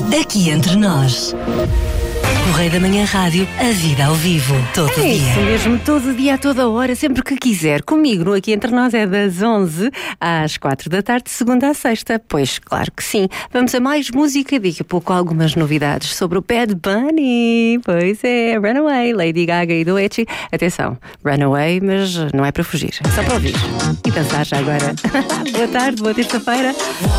Aqui entre nós. Correio da Manhã Rádio, a vida ao vivo, todo dia. Isso mesmo, todo dia, a toda hora, sempre que quiser. Comigo, no Aqui Entre Nós, é das 11 às 4 da tarde, de segunda à sexta. Pois, claro que sim. Vamos a mais música, daqui a pouco algumas novidades sobre o Bad Bunny. Pois é, Runaway, Lady Gaga e Doechii. Atenção, Runaway, mas não é para fugir, é só para ouvir. E dançar já agora. Boa tarde, boa terça-feira.